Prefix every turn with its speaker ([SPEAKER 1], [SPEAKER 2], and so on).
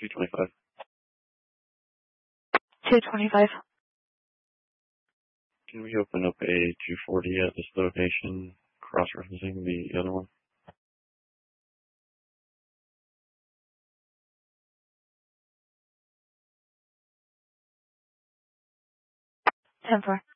[SPEAKER 1] 225.
[SPEAKER 2] 225.
[SPEAKER 1] Can we open up a 240 at this location, cross-referencing the other one?
[SPEAKER 2] 10-4.